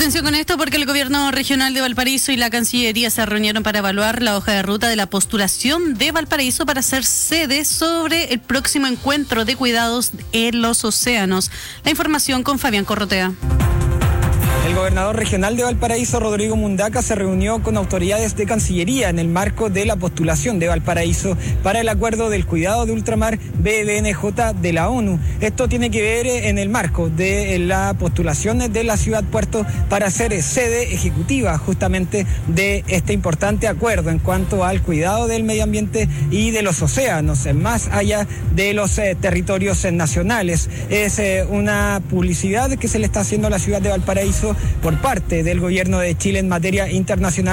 Atención con esto porque el Gobierno Regional de Valparaíso y la Cancillería se reunieron para evaluar la hoja de ruta de la postulación de Valparaíso para ser sede sobre el próximo encuentro de cuidados en los océanos. La información con Fabián Corrotea. El gobernador regional de Valparaíso, Rodrigo Mundaca, se reunió con autoridades de Cancillería en el marco de la postulación de Valparaíso para el acuerdo del cuidado de ultramar BBNJ de la ONU. Esto tiene que ver en el marco de la postulación de la ciudad puerto para ser sede ejecutiva justamente de este importante acuerdo en cuanto al cuidado del medio ambiente y de los océanos, más allá de los territorios nacionales. Es una publicidad que se le está haciendo a la ciudad de Valparaíso por parte del gobierno de Chile en materia internacional.